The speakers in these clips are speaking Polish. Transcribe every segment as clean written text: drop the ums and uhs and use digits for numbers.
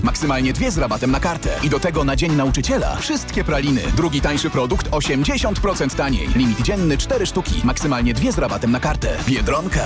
Maksymalnie 2 z rabatem na kartę. I do tego na Dzień Nauczyciela wszystkie praliny. Drugi tańszy produkt 80% taniej. Limit dzienny 4 sztuki. Maksymalnie 2 z rabatem na kartę. Biedronka.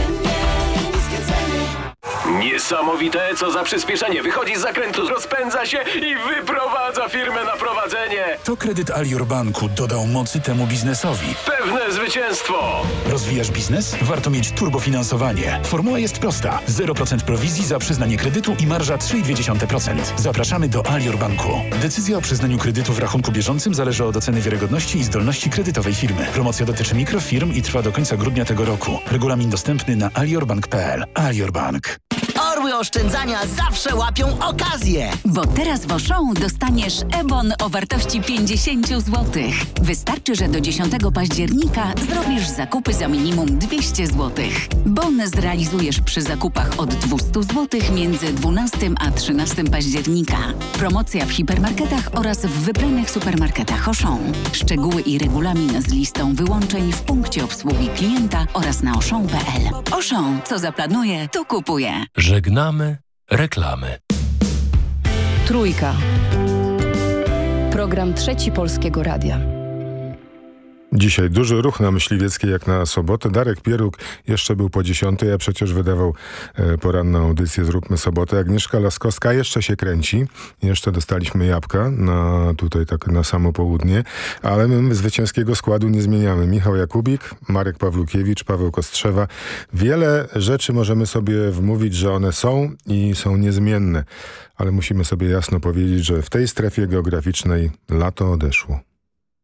Niesamowite, co za przyspieszenie. Wychodzi z zakrętu, rozpędza się i wyprowadza firmę na prowadzenie. To kredyt Alior Banku dodał mocy temu biznesowi. Pewne zwycięstwo. Rozwijasz biznes? Warto mieć turbofinansowanie. Formuła jest prosta. 0% prowizji za przyznanie kredytu i marża 3,2%. Zapraszamy do Alior Banku. Decyzja o przyznaniu kredytu w rachunku bieżącym zależy od oceny wiarygodności i zdolności kredytowej firmy. Promocja dotyczy mikrofirm i trwa do końca grudnia tego roku. Regulamin dostępny na aliorbank.pl. Alior Bank. Orły oszczędzania zawsze łapią okazję. Bo teraz w Auchan dostaniesz e-bon o wartości 50 zł. Wystarczy, że do 10 października zrobisz zakupy za minimum 200 zł. Bon zrealizujesz przy zakupach od 200 zł między 12 a 13 października. Promocja w hipermarketach oraz w wybranych supermarketach Auchan. Szczegóły i regulamin z listą wyłączeń w punkcie obsługi klienta oraz na auchan.pl. Auchan, co zaplanuje, to kupuje. Żegnamy reklamy. Trójka. Program Trzeci Polskiego Radia. Dzisiaj duży ruch na Myśliwieckiej jak na sobotę. Darek Pieruk jeszcze był po 10, a przecież wydawał poranną audycję Zróbmy Sobotę. Agnieszka Laskowska jeszcze się kręci. Jeszcze dostaliśmy jabłka tutaj tak na samo południe, ale my zwycięskiego składu nie zmieniamy. Michał Jakubik, Marek Pawlukiewicz, Paweł Kostrzewa. Wiele rzeczy możemy sobie wmówić, że one są i są niezmienne, ale musimy sobie jasno powiedzieć, że w tej strefie geograficznej lato odeszło.